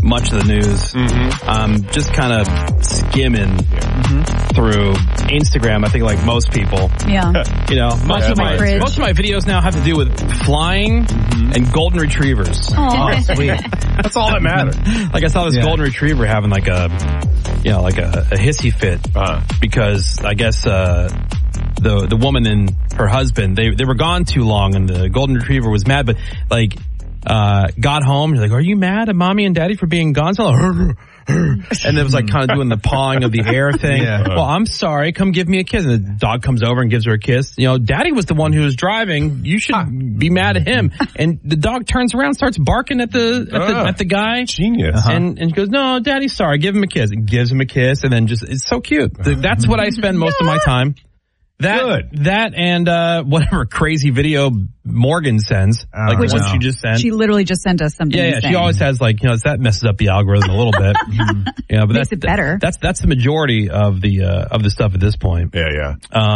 much of the news. Just kind of skimming through Instagram. I think like most people. Yeah. You know, most of my videos now have to do with flying and golden retrievers. Oh, sweet. That's all that matters. Like I saw this golden retriever having like a hissy fit because I guess the woman and her husband they were gone too long and the golden retriever was mad, but like got home. Like, are you mad at mommy and daddy for being gone? So and it was like kind of doing the pawing of the air thing. Well, I'm sorry. Come give me a kiss. And the dog comes over and gives her a kiss. You know, daddy was the one who was driving. You should be mad at him. And the dog turns around, starts barking at the guy. Genius. And he goes, no, daddy's sorry. Give him a kiss. And gives him a kiss. And then it's so cute. That's what I spend most of my time. That and whatever crazy video Morgan sends, like the one she just sent. She literally just sent us something. Yeah, she always has like, that messes up the algorithm a little bit. But makes it better. That's the majority of the stuff at this point. Yeah.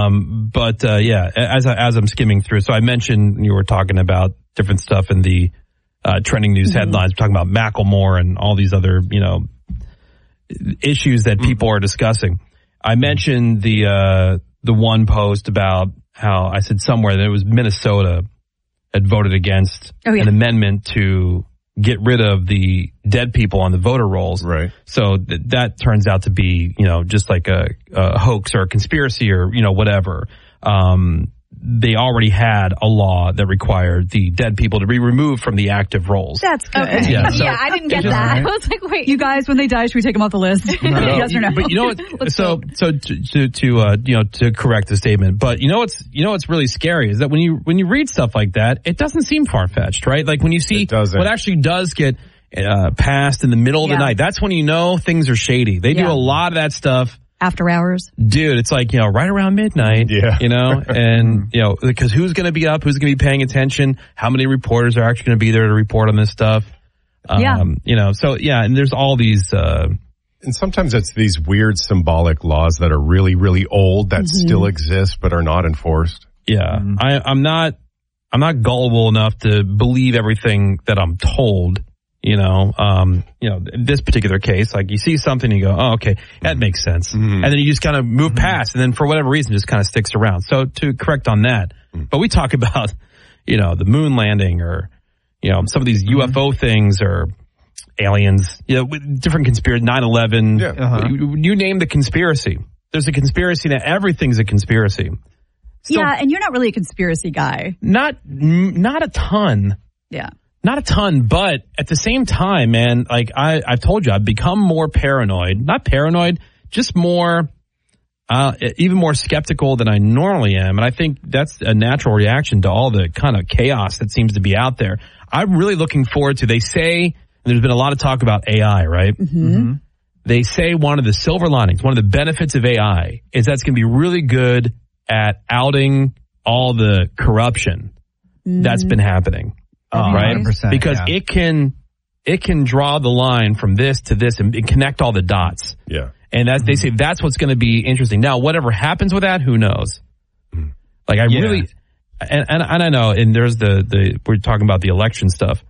As I'm skimming through, so I mentioned you were talking about different stuff in the trending news headlines, talking about Macklemore and all these other issues that people are discussing. I mentioned the one post about how I said somewhere that it was Minnesota had voted against an amendment to get rid of the dead people on the voter rolls. Right. So that turns out to be, just like a hoax or a conspiracy or, whatever. They already had a law that required the dead people to be removed from the active rolls. That's good. Okay. Yeah, so I didn't get that. I was like, wait. You guys, when they die, should we take them off the list? Yes or no? But you know what? So to correct the statement. But you know what's really scary is that when you read stuff like that, it doesn't seem far fetched, right? Like when you see what actually does get passed in the middle of the night, that's when you know things are shady. They do a lot of that stuff. After hours. Dude, it's like, right around midnight, and, because who's going to be up? Who's going to be paying attention? How many reporters are actually going to be there to report on this stuff? And there's all these, and sometimes it's these weird symbolic laws that are really, really old that still exist but are not enforced. Yeah. I'm not gullible enough to believe everything that I'm told. In this particular case, like you see something, you go, oh, okay, that makes sense. And then you just kind of move past and then for whatever reason, just kind of sticks around. So to correct on that, but we talk about, the moon landing or, some of these UFO things or aliens, different conspiracy, 9/11, you name the conspiracy. There's a conspiracy that everything's a conspiracy. And you're not really a conspiracy guy. Not a ton. Yeah. Not a ton, but at the same time, man, like I've told you, I've become more paranoid. Not paranoid, just more, even more skeptical than I normally am. And I think that's a natural reaction to all the kind of chaos that seems to be out there. I'm really looking forward to, they say, there's been a lot of talk about AI, right? They say one of the silver linings, one of the benefits of AI is that's going to be really good at outing all the corruption that's been happening. Right? 100%, because it can draw the line from this to this and connect all the dots. Yeah. And they say that's what's going to be interesting. Now, whatever happens with that, who knows? Like really, and I know, and there's we're talking about the election stuff.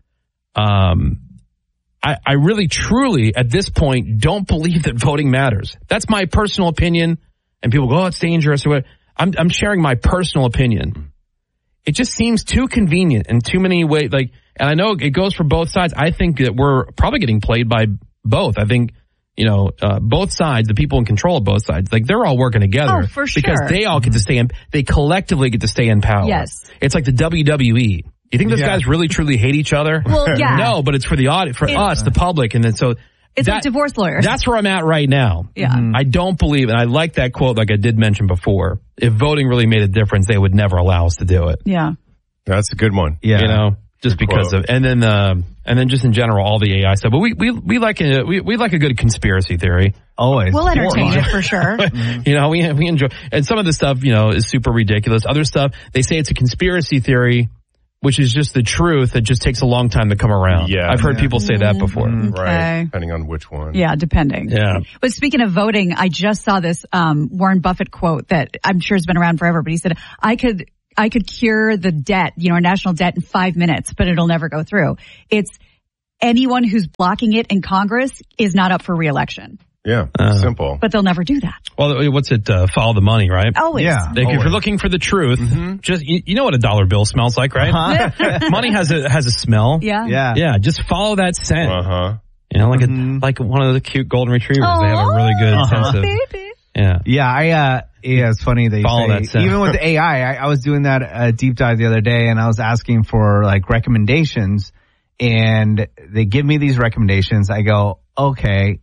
I really truly at this point don't believe that voting matters. That's my personal opinion. And people go, oh, it's dangerous or what. I'm sharing my personal opinion. It just seems too convenient in too many ways. And I know it goes for both sides. I think that we're probably getting played by both. I think, both sides, the people in control of both sides, like they're all working together. Oh, for sure. Because they all get to they collectively get to stay in power. Yes. It's like the WWE. You think those guys really truly hate each other? Well, yeah. No, but it's for the audience, for us, the public. And then it's like divorce lawyers. That's where I'm at right now. Yeah. I don't believe, and I like that quote like I did mention before, if voting really made a difference, they would never allow us to do it. Yeah. That's a good one. Yeah. Just good because quote. And then just in general, all the AI stuff. But we like a good conspiracy theory. Always. We'll entertain it for sure. We enjoy, and some of the stuff, is super ridiculous. Other stuff, they say it's a conspiracy theory, which is just the truth. It just takes a long time to come around. Yeah. I've heard people say that before. Right. Depending on which one. Yeah, depending. Yeah. But speaking of voting, I just saw this Warren Buffett quote that I'm sure has been around forever, but he said, I could cure the debt, our national debt in 5 minutes, but it'll never go through. It's anyone who's blocking it in Congress is not up for re-election. Yeah, simple. But they'll never do that. Well, what's it? Follow the money, right? Always. Yeah. Like, if you're looking for the truth, just you know what a dollar bill smells like, right? Money has a smell. Yeah. Yeah, just follow that scent. Uh-huh. You know, like one of the cute golden retrievers. They have a really good sense of. Baby. Yeah. Yeah, it's funny that you Follow say, that scent. even with the AI, I was doing that deep dive the other day, and I was asking for like recommendations, and they give me these recommendations. I go, okay,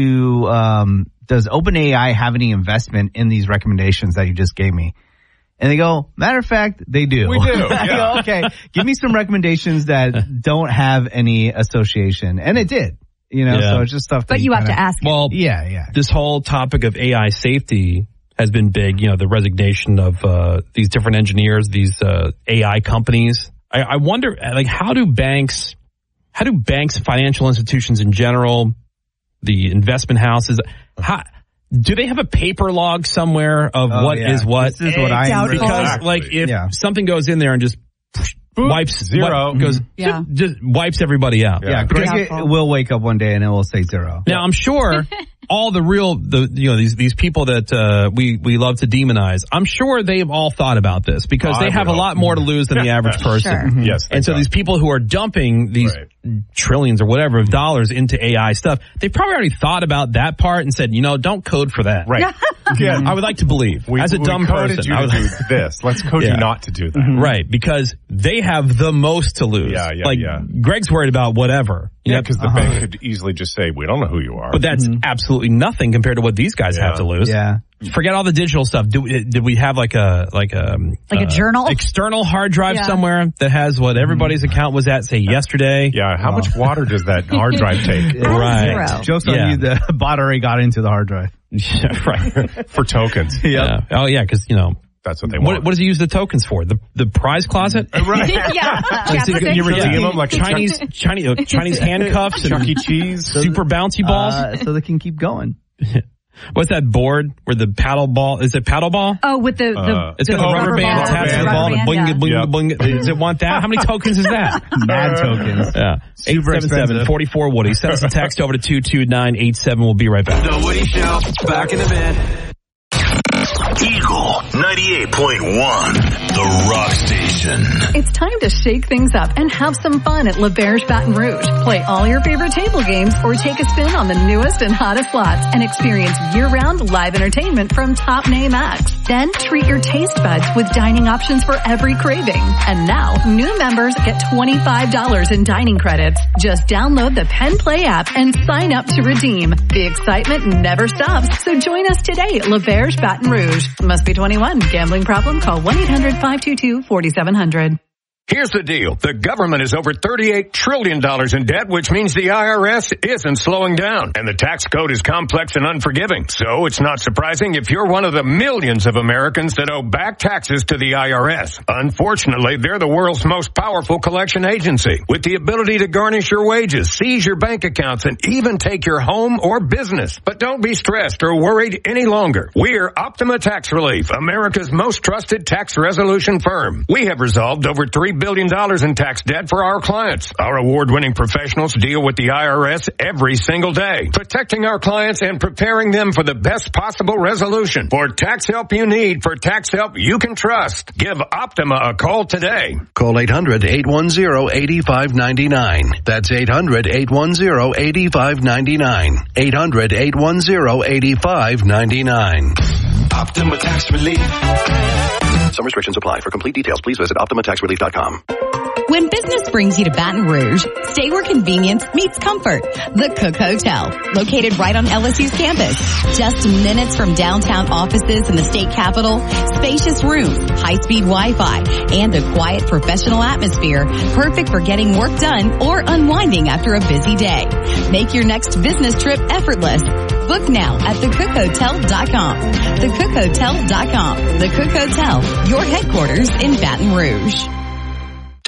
does OpenAI have any investment in these recommendations that you just gave me? And they go, matter of fact, they do. We do. I go, okay, give me some recommendations that don't have any association. And it did. You know, so it's just stuff that But you have to ask. Well, Yeah. this whole topic of AI safety has been big. You know, the resignation of these different engineers, these AI companies. I wonder, like, how do banks, financial institutions in general, the investment houses, do they have a paper log somewhere of what is what? This is what I am. Because like if something goes in there and just wipes zero, goes Yeah. just wipes everybody out. Yeah, Greg will wake up one day and it will say 0. Now I'm sure all these people that we love to demonize, I'm sure they've all thought about this because they have a lot more to lose than the average person. Sure. Yes. And so these people who are dumping these trillions or whatever of dollars into AI stuff, they probably already thought about that part and said, don't code for that. Right. Yeah, I would like to believe as a dumb person. You to do this. Let's code you not to do that. Right, because they have the most to lose. Greg's worried about whatever. Because the bank could easily just say, we don't know who you are. But that's absolutely nothing compared to what these guys have to lose. Yeah. Forget all the digital stuff. Did we have like a journal? External hard drive somewhere that has what everybody's account was at, say, yesterday? Yeah, how much water does that hard drive take? Right. 0. Joke's on you, the bot already got into the hard drive. Yeah, right. For tokens. Yeah. Oh, yeah, because, that's what they want. What does he use the tokens for? The prize closet? Right. Yeah. You redeem them like Chinese handcuffs and Chuck E. Cheese. super bouncy balls. So they can keep going. What's that board where the paddle ball, is it paddle ball? Oh, with the It's got a rubber band attached to the ball. Does it want that? How many tokens is that? Mad tokens. Yeah. Super 877-44 Woody. Send us a text over to 22987. We'll be right back. The Woody Show. Back in a bit. Eagle 98.1, the rock station. It's time to shake things up and have some fun at L'Auberge Baton Rouge. Play all your favorite table games or take a spin on the newest and hottest slots and experience year-round live entertainment from top name acts. Then treat your taste buds with dining options for every craving. And now, new members get $25 in dining credits. Just download the Penn Play app and sign up to redeem. The excitement never stops, so join us today at L'Auberge Baton Rouge. Must be 21. Gambling problem? Call 1-800-522-4700. Here's the deal. The government is over $38 trillion in debt, which means the IRS isn't slowing down. And the tax code is complex and unforgiving. So it's not surprising if you're one of the millions of Americans that owe back taxes to the IRS. Unfortunately, they're the world's most powerful collection agency, with the ability to garnish your wages, seize your bank accounts, and even take your home or business. But don't be stressed or worried any longer. We're Optima Tax Relief, America's most trusted tax resolution firm. We have resolved over $3 billion in tax debt for our clients. Our award-winning professionals deal with the IRS every single day, protecting our clients and preparing them for the best possible resolution. For tax help you need, for tax help you can trust, give Optima a call today. Call 800-810-8599. That's 800-810-8599. 800-810-8599. Optima Tax Relief. Some restrictions apply. For complete details, please visit OptimaTaxRelief.com. When business brings you to Baton Rouge, stay where convenience meets comfort. The Cook Hotel, located right on LSU's campus. Just minutes from downtown offices in the state capitol, spacious rooms, high-speed Wi-Fi, and a quiet professional atmosphere, perfect for getting work done or unwinding after a busy day. Make your next business trip effortless. Book now at thecookhotel.com. Thecookhotel.com. The Cook Hotel, your headquarters in Baton Rouge.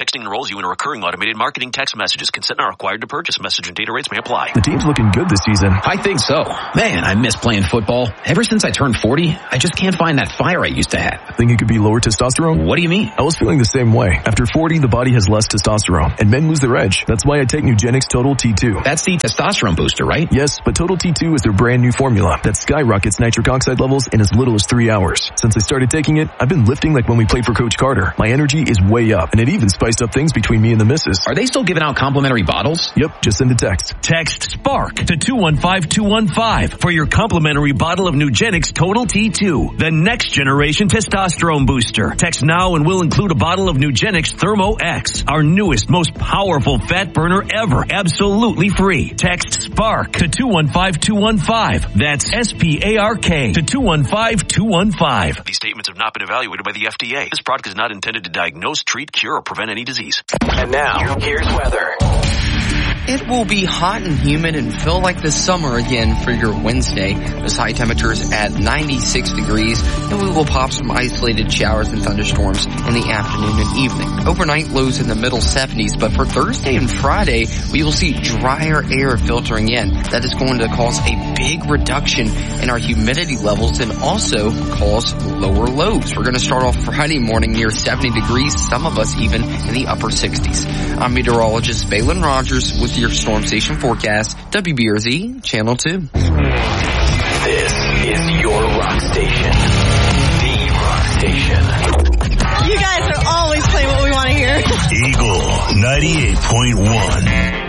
Texting enrolls you in a recurring automated marketing text messages. Consent are required to purchase. Message and data rates may apply. The team's looking good this season. I think so. Man, I miss playing football. Ever since I turned 40, I just can't find that fire I used to have. Think it could be lower testosterone? What do you mean? I was feeling the same way. After 40, the body has less testosterone, and men lose their edge. That's why I take Nugenix Total T2. That's the testosterone booster, right? Yes, but Total T2 is their brand new formula that skyrockets nitric oxide levels in as little as 3 hours. Since I started taking it, I've been lifting like when we played for Coach Carter. My energy is way up, and it even spiced up things between me and the missus. Are they still giving out complimentary bottles? Yep, just send a text. Text SPARK to 215-215 for your complimentary bottle of Nugenix Total T2, the next generation testosterone booster. Text now and we'll include a bottle of Nugenix Thermo X, our newest, most powerful fat burner ever, absolutely free. Text SPARK to 215-215. That's SPARK to 215-215. These statements have not been evaluated by the FDA. This product is not intended to diagnose, treat, cure, or prevent any disease. And now, here's weather. It will be hot and humid and feel like the summer again for your Wednesday. Those high temperatures at 96 degrees, and we will pop some isolated showers and thunderstorms in the afternoon and evening. Overnight lows in the middle 70s, but for Thursday and Friday, we will see drier air filtering in. That is going to cause a big reduction in our humidity levels and also cause lower lows. We're going to start off Friday morning near 70 degrees, some of us even in the upper 60s. I'm meteorologist Balin Rogers with your Storm Station forecast, WBRZ Channel 2. This is your rock station. The rock station. You guys are always playing what we want to hear. Eagle 98.1.